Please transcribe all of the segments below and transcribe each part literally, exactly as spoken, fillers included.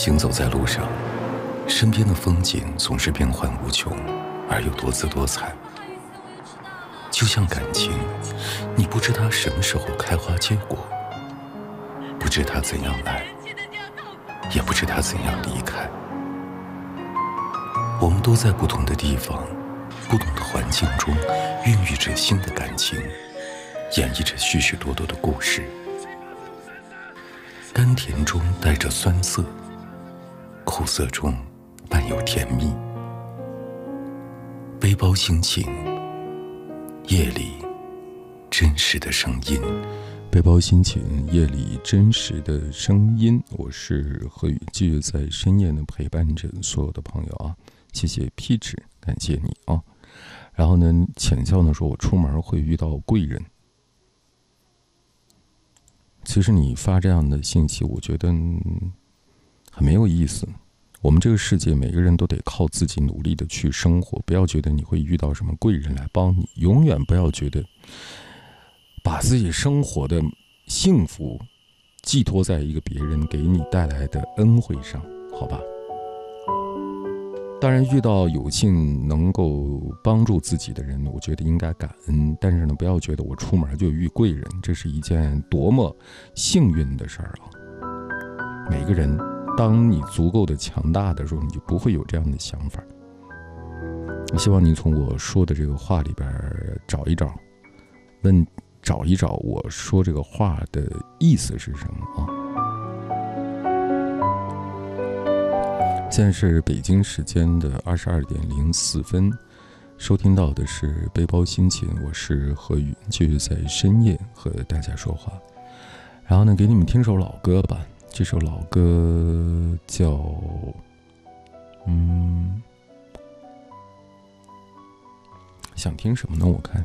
行走在路上，身边的风景总是变幻无穷，而又多姿多彩。就像感情，你不知它什么时候开花结果，不知它怎样来，也不知它怎样离开。我们都在不同的地方，不同的环境中，孕育着新的感情，演绎着许许多多的故事。甘甜中带着酸涩，苦涩中伴有甜蜜。背包心情，夜里真实的声音。 背包心情，夜里真实的声音。我是何宇，继续在深夜呢陪伴着所有的朋友啊，谢谢 Peach， 感谢你啊。然后呢，浅笑呢说，我出门会遇到贵人。其实你发这样的信息，我觉得很没有意思。我们这个世界，每个人都得靠自己努力的去生活，不要觉得你会遇到什么贵人来帮你，永远不要觉得把自己生活的幸福寄托在一个别人给你带来的恩惠上，好吧？当然，遇到有幸能够帮助自己的人，我觉得应该感恩。但是呢，不要觉得我出门就遇贵人，这是一件多么幸运的事儿啊！每个人，当你足够的强大的时候，你就不会有这样的想法。我希望你从我说的这个话里边找一找，问找一找我说这个话的意思是什么啊？现在是北京时间的二十二点零四分，收听到的是背包心情，我是何宇，继续在深夜和大家说话。然后呢，给你们听首老歌吧，这首老歌叫嗯，想听什么呢？我看，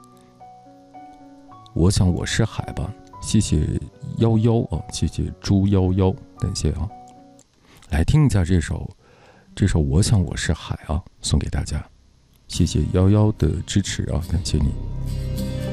我想我是海吧，谢谢幺幺啊，谢谢猪幺幺，感谢啊。来听一下这首这首我想我是海啊，送给大家，谢谢幺幺的支持啊，感谢你。